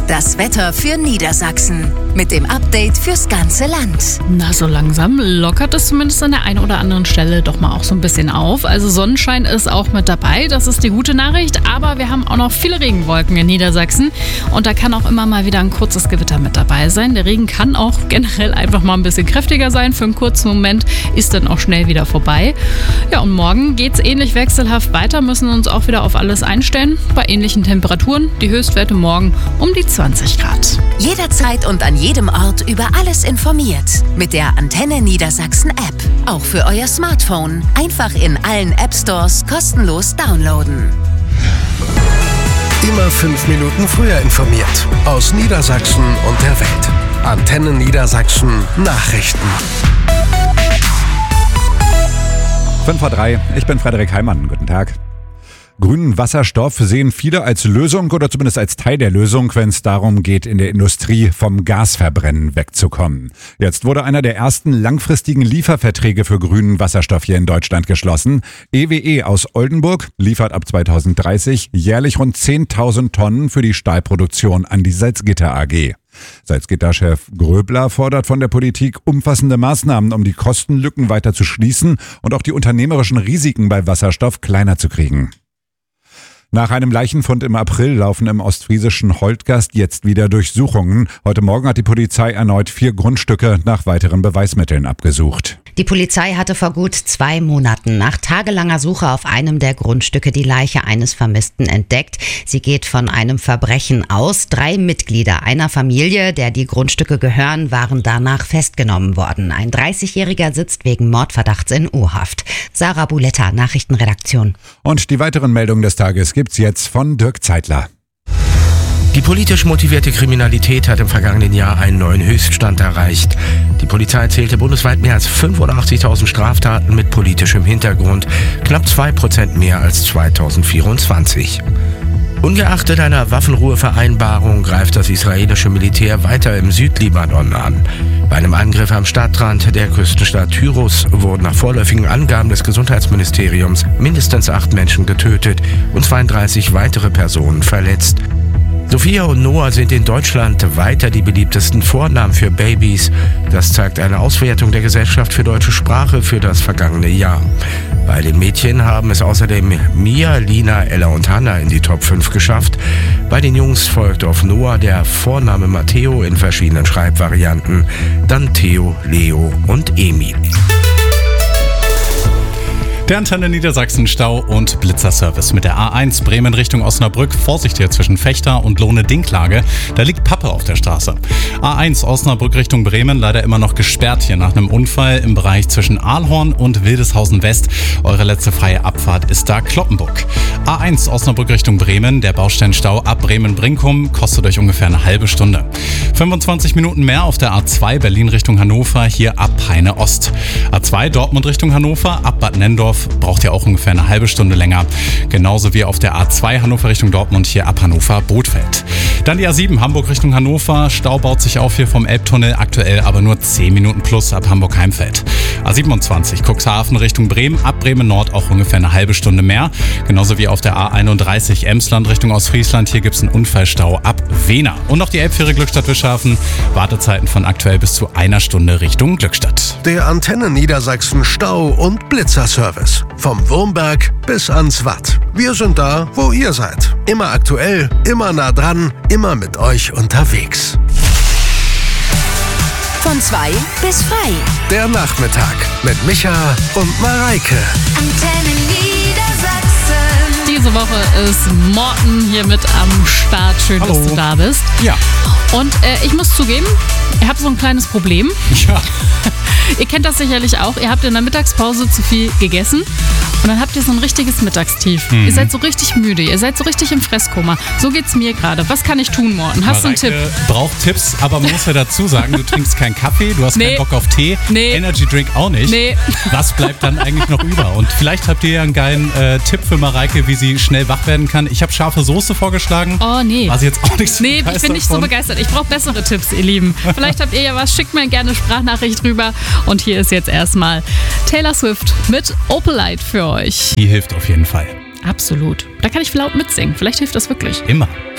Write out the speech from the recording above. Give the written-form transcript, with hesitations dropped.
das Wetter für Niedersachsen. Mit dem Update fürs ganze Land. Na, so langsam lockert es zumindest an der einen oder anderen Stelle doch mal auch so ein bisschen auf. Also Sonnenschein ist auch mit dabei, das ist die gute Nachricht. Aber wir haben auch noch viele Regenwolken in Niedersachsen. Und da kann auch immer mal wieder ein kurzes Gewitter mit dabei sein. Der Regen kann auch generell einfach mal ein bisschen kräftiger sein. Für einen kurzen Moment ist dann auch schnell wieder vorbei. Ja, und morgen geht es ähnlich wechselhaft weiter. Müssen uns auch wieder auf alles einstellen. Bei ähnlichen Temperaturen. Die Höchstwerte morgen um die 20 Grad. Jederzeit und an jedem Ort über alles informiert. Mit der Antenne Niedersachsen App. Auch für euer Smartphone. Einfach in allen App Stores kostenlos downloaden. Immer 5 Minuten früher informiert. Aus Niedersachsen und der Welt. Antenne Niedersachsen Nachrichten. 5:03 ich bin Frederik Heimann. Guten Tag. Grünen Wasserstoff sehen viele als Lösung oder zumindest als Teil der Lösung, wenn es darum geht, in der Industrie vom Gasverbrennen wegzukommen. Jetzt wurde einer der ersten langfristigen Lieferverträge für grünen Wasserstoff hier in Deutschland geschlossen. EWE aus Oldenburg liefert ab 2030 jährlich rund 10.000 Tonnen für die Stahlproduktion an die Salzgitter AG. Salzgitter-Chef Gröbler fordert von der Politik umfassende Maßnahmen, um die Kostenlücken weiter zu schließen und auch die unternehmerischen Risiken bei Wasserstoff kleiner zu kriegen. Nach einem Leichenfund im April laufen im ostfriesischen Holtgast jetzt wieder Durchsuchungen. Heute Morgen hat die Polizei erneut 4 Grundstücke nach weiteren Beweismitteln abgesucht. Die Polizei hatte vor gut 2 Monaten nach tagelanger Suche auf einem der Grundstücke die Leiche eines Vermissten entdeckt. Sie geht von einem Verbrechen aus. 3 Mitglieder einer Familie, der die Grundstücke gehören, waren danach festgenommen worden. Ein 30-Jähriger sitzt wegen Mordverdachts in U-Haft. Sarah Buletta, Nachrichtenredaktion. Und die weiteren Meldungen des Tages gibt's jetzt von Dirk Zeitler. Die politisch motivierte Kriminalität hat im vergangenen Jahr einen neuen Höchststand erreicht. Die Polizei zählte bundesweit mehr als 85.000 Straftaten mit politischem Hintergrund, knapp 2% mehr als 2024. Ungeachtet einer Waffenruhevereinbarung greift das israelische Militär weiter im Südlibanon an. Bei einem Angriff am Stadtrand der Küstenstadt Tyros wurden nach vorläufigen Angaben des Gesundheitsministeriums mindestens 8 Menschen getötet und 32 weitere Personen verletzt. Sophia und Noah sind in Deutschland weiter die beliebtesten Vornamen für Babys. Das zeigt eine Auswertung der Gesellschaft für deutsche Sprache für das vergangene Jahr. Bei den Mädchen haben es außerdem Mia, Lina, Ella und Hannah in die Top 5 geschafft. Bei den Jungs folgt auf Noah der Vorname Matteo in verschiedenen Schreibvarianten, dann Theo, Leo und Emil. Der Antenne Niedersachsen Stau- und Blitzerservice mit der A1 Bremen Richtung Osnabrück. Vorsicht hier zwischen Fechter und Lohne-Dinklage. Da liegt Pappe auf der Straße. A1 Osnabrück Richtung Bremen leider immer noch gesperrt hier nach einem Unfall im Bereich zwischen Ahlhorn und Wildeshausen West. Eure letzte freie Abfahrt ist da Cloppenburg. A1 Osnabrück Richtung Bremen. Der Bausteinstau ab Bremen-Brinkum kostet euch ungefähr eine halbe Stunde. 25 Minuten mehr auf der A2 Berlin Richtung Hannover, hier ab Peine Ost. A2 Dortmund Richtung Hannover, ab Bad Nendorf braucht ihr auch ungefähr eine halbe Stunde länger. Genauso wie auf der A2 Hannover Richtung Dortmund, hier ab Hannover-Bothfeld. Dann die A7 Hamburg Richtung Hannover. Stau baut sich auf hier vom Elbtunnel, aktuell aber nur 10 Minuten plus ab Hamburg-Heimfeld. A27 Cuxhaven Richtung Bremen, ab Bremen Nord auch ungefähr eine halbe Stunde mehr. Genauso wie auf der A31 Emsland Richtung Ostfriesland. Hier gibt es einen Unfallstau ab Wehna. Und noch die Elbfähre Glückstadt-Wischhafen. Wartezeiten von aktuell bis zu 1 Stunde Richtung Glückstadt. Der Antenne Niedersachsen Stau- und Blitzerservice. Vom Wurmberg bis ans Watt. Wir sind da, wo ihr seid. Immer aktuell, immer nah dran, immer mit euch unterwegs. Von 2 bis frei. Der Nachmittag mit Micha und Mareike. Antenne Niedersachsen. Diese Woche ist Morten hier mit am Start. Schön, Hallo. dass du da bist. Ja. Und ich muss zugeben, ich habe so ein kleines Problem. Ja. Ihr kennt das sicherlich auch. Ihr habt in der Mittagspause zu viel gegessen und dann habt ihr so ein richtiges Mittagstief. Ihr seid so richtig müde, ihr seid so richtig im Fresskoma. So geht's mir gerade. Was kann ich tun, Morten? Hast du einen Tipp? Braucht Tipps, aber man muss ja dazu sagen, du trinkst keinen Kaffee, du hast Nee. keinen Bock auf Tee, Nee. Energy Drink auch nicht. Nee. Was bleibt dann eigentlich noch über? Und vielleicht habt ihr ja einen geilen Tipp für Mareike, wie sie schnell wach werden kann. Ich habe scharfe Soße vorgeschlagen. Oh, nee. War sie jetzt auch nicht so Nee, ich bin nicht so begeistert. Ich brauche bessere Tipps, ihr Lieben. Vielleicht habt ihr ja was. Schickt mir gerne Sprachnachricht rüber. Und hier ist jetzt erstmal Taylor Swift mit Opalite für euch. Die hilft auf jeden Fall. Absolut. Da kann ich laut mitsingen. Vielleicht hilft das wirklich. Immer.